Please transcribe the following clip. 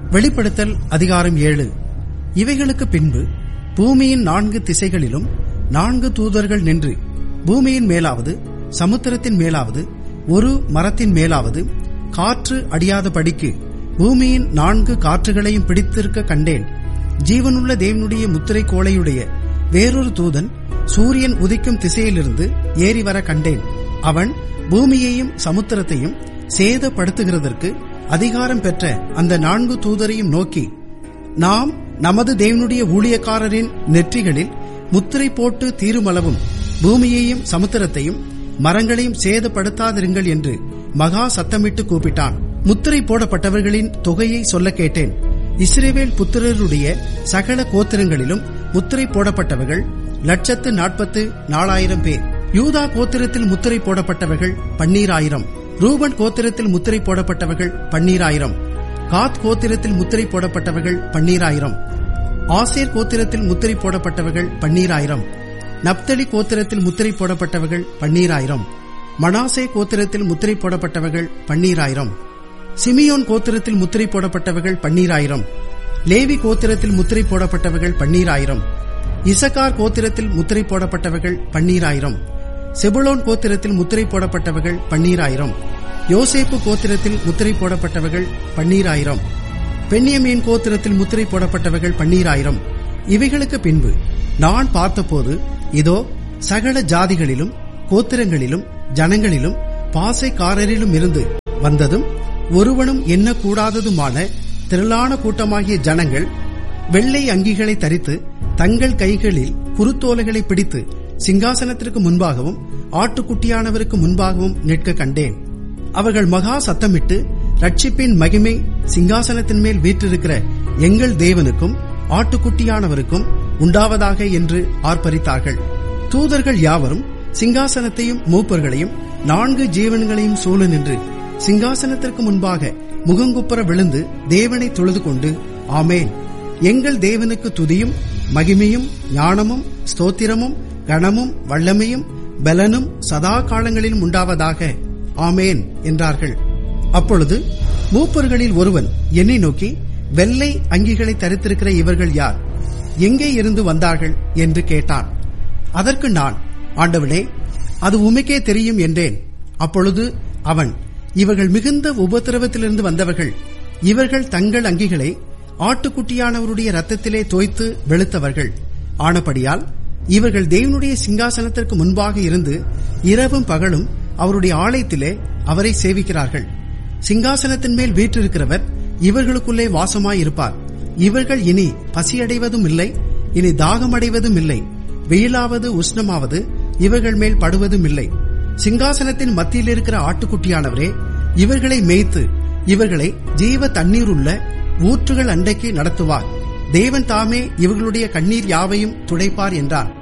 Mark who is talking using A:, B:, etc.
A: வெளிப்படுத்தல் அதிகாரம் 7. இவைகளுக்கு பின்பு பூமியின் 4 திசைகளிலும் 4 தூதர்கள் நின்று பூமியின் மேலாவது சமுத்திரத்தின் மேலாவது ஒரு மரத்தின் மேலாவது காற்று அடியாதபடிக்கு பூமியின் 4 காற்றுகளையும் பிடித்திருக்க கண்டேன். ஜீவனுள்ள தேவனுடைய முத்திரை கோலையுடைய வேறொரு தூதன் சூரியன் உதிக்கும் திசையிலிருந்து ஏறி வர கண்டேன். அவன் பூமியையும் சமுத்திரத்தையும் சேதப்படுத்துகிறதற்கு அதிகாரம் பெற்ற அந்த 4 தூதரையும் நோக்கி, நாம் நமது தேவனுடைய ஊழியக்காரரின் நெற்றிகளில் முத்திரை போட்டு தீருமளவும் பூமியையும் சமுத்திரத்தையும் மரங்களையும் சேதப்படுத்தாதிருங்கள் என்று மகா சத்தமிட்டு கூப்பிட்டான். முத்திரை போடப்பட்டவர்களின் தொகையை சொல்ல கேட்டேன். இஸ்ரவேல் புத்திரருடைய சகல கோத்திரங்களிலும் முத்திரை போடப்பட்டவர்கள் 144,000 பேர். யூதா கோத்திரத்தில் முத்திரை போடப்பட்டவர்கள் 12,000. ரூபன் கோத்திரத்தில் முத்திரை போடப்பட்டவர்கள் 12,000. காத் கோத்திரத்தில் முத்திரை போடப்பட்டவர்கள் 12,000. ஆசேர் கோத்திரத்தில் முத்திரை போடப்பட்டவர்கள் 12,000. நப்தலி கோத்திரத்தில் முத்திரை போடப்பட்டவர்கள் 12,000. மனாசே கோத்திரத்தில் முத்திரை போடப்பட்டவர்கள் 12,000. சிமியோன் கோத்திரத்தில் முத்திரை போடப்பட்டவர்கள் 12,000. லேவி கோத்திரத்தில் முத்திரை போடப்பட்டவர்கள் 12,000. இசக்கார் கோத்திரத்தில் முத்திரை போடப்பட்டவர்கள் 12,000. செபுலோன் கோத்திரத்தில் முத்திரை போடப்பட்டவர்கள் 12,000. யோசேப்பு கோத்திரத்தில் முத்திரை போடப்பட்டவர்கள் 12,000. பென்யமீன் கோத்திரத்தில் முத்திரை போடப்பட்டவர்கள் 12,000. இவைகளுக்கு பின்பு நான் பார்த்தபோது, இதோ சகல ஜாதிகளிலும் கோத்திரங்களிலும் ஜனங்களிலும் பாசைக்காரரிலும் இருந்து வந்ததும் ஒருவனும் எண்ணக்கூடாததுமான திரளான கூட்டமாகிய ஜனங்கள் வெள்ளை அங்கிகளை தரித்து தங்கள் கைகளில் குருத்தோலைகளை பிடித்து சிங்காசனத்திற்கு முன்பாகவும் ஆட்டுக்குட்டியானவருக்கு முன்பாகவும் நிற்க கண்டேன். அவர்கள் மகா சத்தமிட்டு, ரட்சிப்பின் மகிமை சிங்காசனத்தின் மேல் வீற்றிருக்கிற எங்கள் தேவனுக்கும் ஆட்டுக்குட்டியானவருக்கும் உண்டாவதாக என்று ஆர்ப்பரித்தார்கள். தூதர்கள் யாவரும் சிங்காசனத்தையும் மூப்பர்களையும் 4 ஜீவன்களையும் சூழ நின்று சிங்காசனத்திற்கு முன்பாக முகங்குப்புற விழுந்து தேவனை தொழுது கொண்டு, ஆமேன், எங்கள் தேவனுக்கு துதியும் மகிமையும் ஞானமும் ஸ்தோத்திரமும் கனமும் வல்லமையும் பலனும் சதா காலங்களிலும் உண்டாவதாக, ஆமேன் என்றார்கள். அப்பொழுது மூப்பர்களில் ஒருவன் என்னை நோக்கி, வெள்ளை அங்கிகளை தரித்திருக்கிற இவர்கள் யார்? எங்கே இருந்து வந்தார்கள் என்று கேட்டான். அதற்கு நான், ஆண்டவனே, அது உமக்கே தெரியும் என்றேன். அப்பொழுது அவன், இவர்கள் மிகுந்த உபத்திரவத்திலிருந்து வந்தவர்கள். இவர்கள் தங்கள் அங்கிகளை ஆட்டுக்குட்டியானவருடைய இரத்தத்திலே தோய்த்து வெளுத்தவர்கள் ஆனபடியால் இவர்கள் தேவனுடைய சிங்காசனத்திற்கு முன்பாக இருந்து இரவும் பகலும் அவருடைய ஆலயத்திலே அவரை சேவிக்கிறார்கள். சிங்காசனத்தின் மேல் வீற்றிருக்கிறவர் இவர்களுக்குள்ளே வாசமாயிருப்பார். இவர்கள் இனி பசியடைவதும் இல்லை, இனி தாகமடைவதும் இல்லை. வெயிலாவது உஷ்ணமாவது இவர்கள் மேல் படுவதும் இல்லை. சிங்காசனத்தின் மத்தியில் இருக்கிற ஆட்டுக்குட்டியானவரே இவர்களை மேய்த்து இவர்களை ஜீவ தண்ணீர் உள்ள ஊற்றுகள் அண்டைக்கு நடத்துவார். தேவன் தாமே இவர்களுடைய கண்ணீர் யாவையும் துடைப்பார் என்றார்.